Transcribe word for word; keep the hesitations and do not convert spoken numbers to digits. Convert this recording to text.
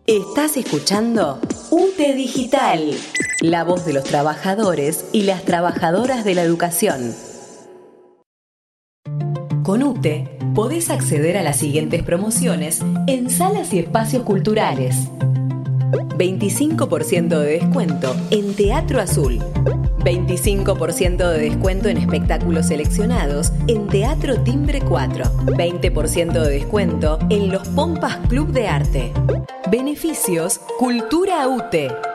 Estás escuchando UTE Digital, la voz de los trabajadores y las trabajadoras de la educación. Con UTE podés acceder a las siguientes promociones en salas y espacios culturales. veinticinco por ciento de descuento en Teatro Azul. veinticinco por ciento de descuento en espectáculos seleccionados en Teatro Timbre cuatro. veinte por ciento de descuento en los Pompas Club de Arte. Beneficios Cultura UTE.